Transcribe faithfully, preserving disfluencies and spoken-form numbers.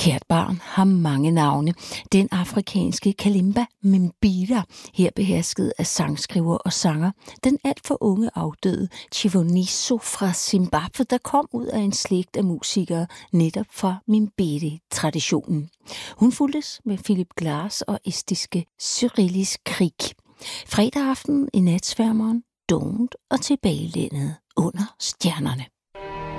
Kært barn har mange navne. Den afrikanske kalimba Mbila, her behersket af sangskriver og sanger. Den alt for unge afdøde Chivoniso fra Zimbabwe, der kom ud af en slægt af musikere netop fra Mbele-traditionen. Hun fulgtes med Philip Glass og estiske Cyrillis Krig. Fredag aften i Natsværmeren, Don't og tilbagelænet under stjernerne.